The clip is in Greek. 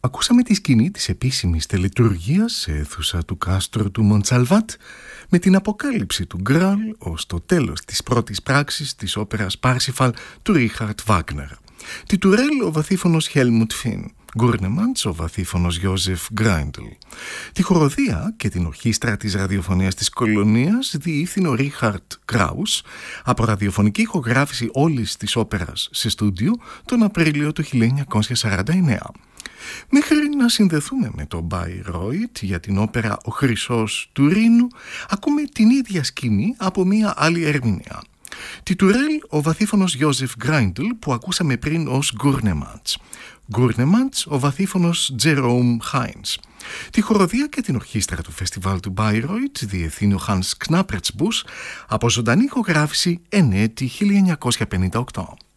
Ακούσαμε τη σκηνή της επίσημης τελετουργίας σε αίθουσα του κάστρου του Μοντσαλβάτ με την αποκάλυψη του Γκράλ ως το τέλος της πρώτης πράξης της όπερας Πάρσιφαλ του Ρίχαρτ Βάγνερ. Τη Τουρέλ ο βαθύφωνος Χέλμουτ Φιν, Γκούρνεμαντς ο βαθύφωνος Γιώζεφ Γκράιντλ. Τη χοροδία και την ορχήστρα της ραδιοφωνίας της Κολονίας διεύθυνε ο Ρίχαρτ Κράους από ραδιοφωνική ηχογράφηση όλης της όπερας σε στούντιο τον Απρίλιο του 1949. Μέχρι να συνδεθούμε με τον Μπάιρόιτ για την όπερα «Ο Χρυσός του Ρήνου», ακούμε την ίδια σκηνή από μία άλλη ερμηνεία. Τη Τουρέλ ο βαθύφωνος Γιώζεφ Γκράιντλ που ακούσαμε πριν ως Γκούρνεμαντς. Γκούρνεμαντς ο βαθύφωνος Τζερόμ Χάινς. Τη χοροδία και την ορχήστρα του φεστιβάλ του Μπάιρόιτ διευθύνει ο Χανς Κνάπερτσμπους από ζωντανή ηχογράφηση εν έτη 1958.